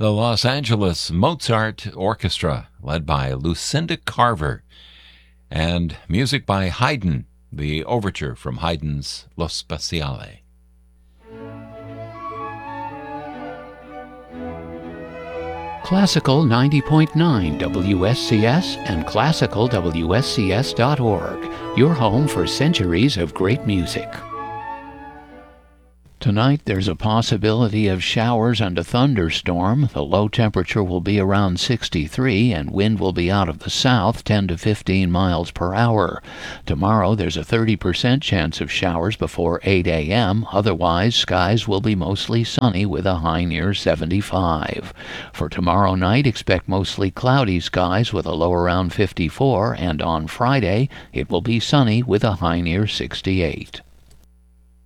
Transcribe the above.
The Los Angeles Mozart Orchestra, led by Lucinda Carver, and music by Haydn, the overture from Haydn's Lo Spaziale. Classical 90.9 WSCS and classicalwscs.org, your home for centuries of great music. Tonight there's a possibility of showers and a thunderstorm. The low temperature will be around 63 and wind will be out of the south 10 to 15 miles per hour. Tomorrow there's a 30% chance of showers before 8 a.m. Otherwise, skies will be mostly sunny with a high near 75. For tomorrow night, expect mostly cloudy skies with a low around 54, and on Friday it will be sunny with a high near 68.